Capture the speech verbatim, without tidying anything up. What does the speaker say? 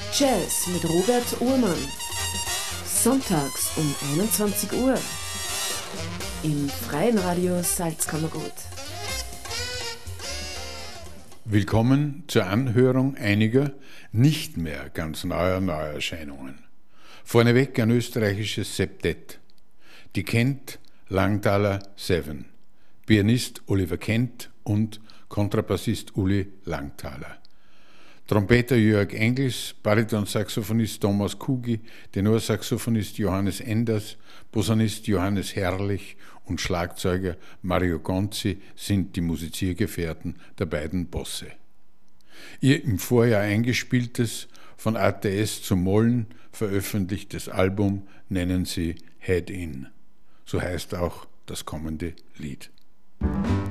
Jazz mit Robert Uhrmann. Sonntags um einundzwanzig Uhr im Freien Radio Salzkammergut. Willkommen zur Anhörung einiger nicht mehr ganz neuer Neuerscheinungen. Vorneweg ein österreichisches Septett. Die Kent Langthaler Seven. Pianist Oliver Kent und Kontrabassist Uli Langthaler. Trompeter Jörg Engels, Baritonsaxophonist Thomas Kugi, Tenorsaxophonist Johannes Enders, Posaunist Johannes Herrlich und Schlagzeuger Mario Gonzi sind die Musiziergefährten der beiden Bosse. Ihr im Vorjahr eingespieltes, von A T S zu Mollen veröffentlichtes Album nennen sie Head In. So heißt auch das kommende Lied.